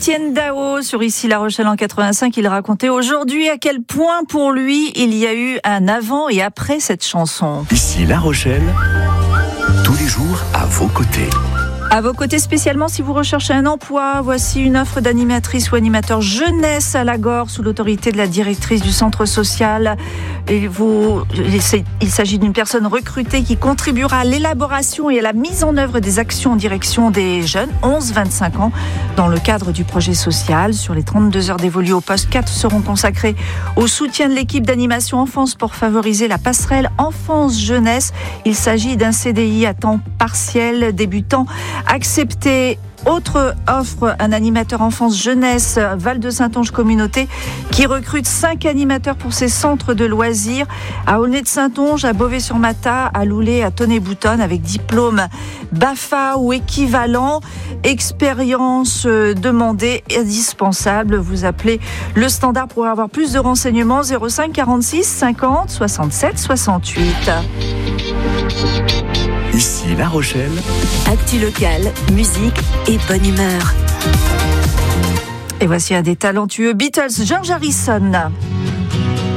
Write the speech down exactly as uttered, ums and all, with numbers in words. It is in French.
Étienne Dao sur Ici La Rochelle en quatre-vingt-cinq, il racontait aujourd'hui à quel point pour lui il y a eu un avant et après cette chanson. Ici La Rochelle, tous les jours à vos côtés. À vos côtés spécialement si vous recherchez un emploi, voici une offre d'animatrice ou animateur jeunesse à Lagore sous l'autorité de la directrice du centre social. Et vous, il s'agit d'une personne recrutée qui contribuera à l'élaboration et à la mise en œuvre des actions en direction des jeunes onze à vingt-cinq ans dans le cadre du projet social. Sur les trente-deux heures dévolues au poste, quatre seront consacrées au soutien de l'équipe d'animation enfance pour favoriser la passerelle enfance-jeunesse. Il s'agit d'un C D I à temps partiel débutant accepté. Autre offre, un animateur enfance-jeunesse, Val-de-Saintonge Communauté, qui recrute cinq animateurs pour ses centres de loisirs à Aulnay-de-Saintonge, à Beauvais-sur-Mata, à Loulé, à Tonnay-Boutonne, avec diplôme B A F A ou équivalent. Expérience demandée, indispensable. Vous appelez le standard pour avoir plus de renseignements, zéro cinq quarante-six cinquante soixante-sept soixante-huit. Ici La Rochelle. Actu locale, musique et bonne humeur. Et voici un des talentueux Beatles, George Harrison.